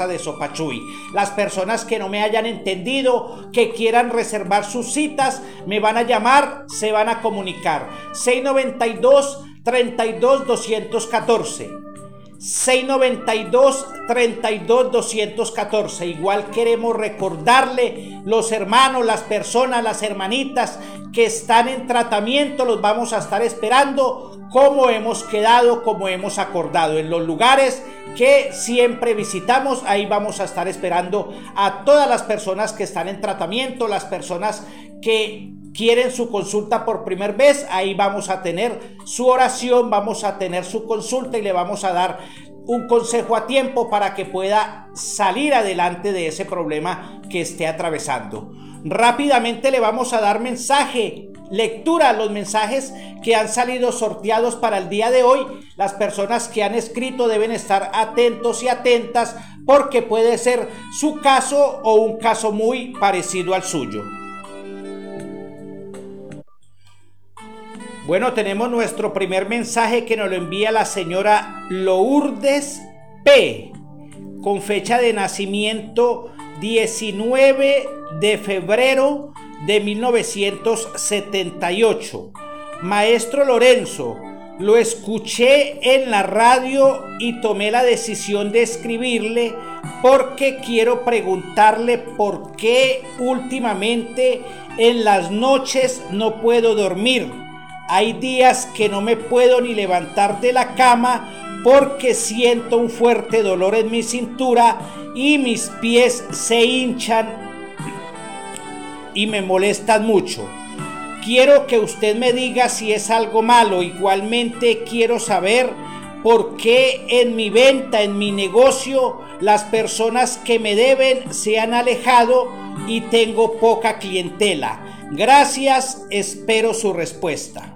Plaza de Sopachuy. Las personas que no me hayan entendido, que quieran reservar sus citas, me van a llamar, se van a comunicar. 692-32-214. 692-32-214. Igual queremos recordarle, los hermanos, las personas, las hermanitas que están en tratamiento, los vamos a estar esperando como hemos quedado, como hemos acordado, en los lugares que siempre visitamos. Ahí vamos a estar esperando a todas las personas que están en tratamiento, las personas que quieren su consulta por primera vez. Ahí vamos a tener su oración, vamos a tener su consulta y le vamos a dar un consejo a tiempo para que pueda salir adelante de ese problema que esté atravesando. Rápidamente le vamos a dar lectura a los mensajes que han salido sorteados para el día de hoy. Las personas que han escrito deben estar atentos y atentas porque puede ser su caso o un caso muy parecido al suyo. Bueno, tenemos nuestro primer mensaje que nos lo envía la señora Lourdes P, con fecha de nacimiento 19 de febrero de 1978. Maestro Lorenzo, lo escuché en la radio y tomé la decisión de escribirle porque quiero preguntarle por qué últimamente en las noches no puedo dormir. Hay días que no me puedo ni levantar de la cama porque siento un fuerte dolor en mi cintura y mis pies se hinchan y me molestan mucho. Quiero que usted me diga si es algo malo. Igualmente quiero saber por qué en mi venta, en mi negocio, las personas que me deben se han alejado y tengo poca clientela. Gracias, espero su respuesta.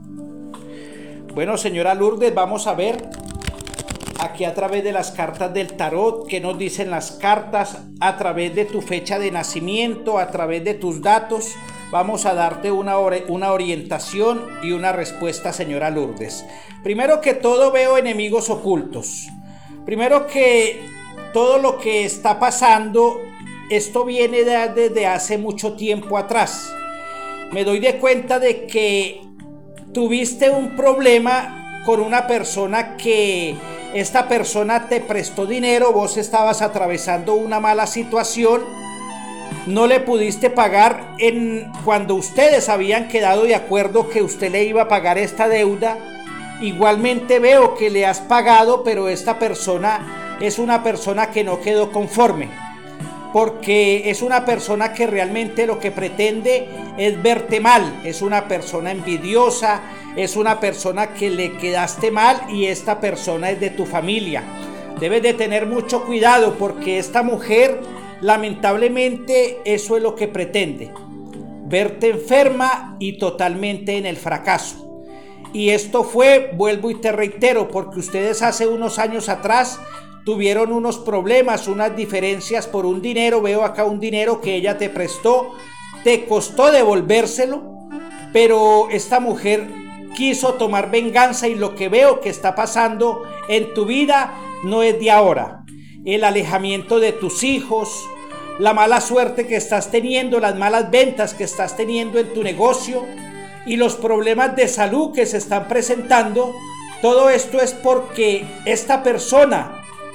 Bueno, señora Lourdes, vamos a ver aquí a través de las cartas del tarot, qué nos dicen las cartas a través de tu fecha de nacimiento, a través de tus datos. Vamos a darte una orientación y una respuesta, señora Lourdes. Primero que todo, veo enemigos ocultos. Primero que todo lo que está pasando, esto viene desde hace mucho tiempo atrás. Me doy de cuenta de que tuviste un problema con una persona que esta persona te prestó dinero, vos estabas atravesando una mala situación, no le pudiste pagar cuando ustedes habían quedado de acuerdo que usted le iba a pagar esta deuda. Igualmente veo que le has pagado, pero esta persona es una persona que no quedó conforme, porque es una persona que realmente lo que pretende es verte mal, es una persona envidiosa, es una persona que le quedaste mal y esta persona es de tu familia. Debes de tener mucho cuidado porque esta mujer lamentablemente eso es lo que pretende, verte enferma y totalmente en el fracaso. Y esto fue, vuelvo y te reitero, porque ustedes hace unos años atrás tuvieron unos problemas, unas diferencias por un dinero. Veo acá un dinero que ella te prestó, te costó devolvérselo, pero esta mujer quiso tomar venganza y lo que veo que está pasando en tu vida no es de ahora. El alejamiento de tus hijos, la mala suerte que estás teniendo, las malas ventas que estás teniendo en tu negocio y los problemas de salud que se están presentando, todo esto es porque esta persona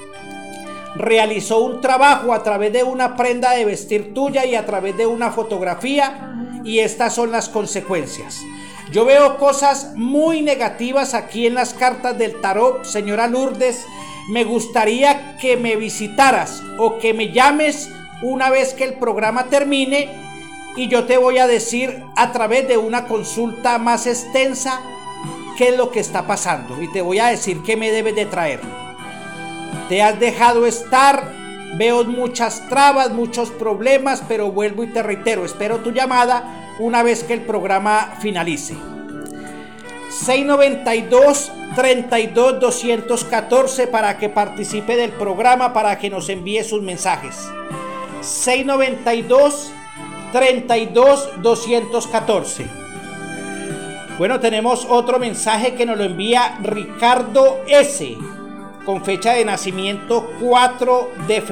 realizó un trabajo a través de una prenda de vestir tuya y a través de una fotografía, y estas son las consecuencias. Yo veo cosas muy negativas aquí en las cartas del tarot, señora Lourdes. Me gustaría que me visitaras o que me llames una vez que el programa termine y yo te voy a decir a través de una consulta más extensa qué es lo que está pasando y te voy a decir qué me debes de traer. Te has dejado estar, veo muchas trabas, muchos problemas, pero vuelvo y te reitero, espero tu llamada una vez que el programa finalice. 692-32-214 para que participe del programa, para que nos envíe sus mensajes. 692-32-214. Bueno, tenemos otro mensaje que nos lo envía Ricardo S, con fecha de nacimiento 4 de febrero.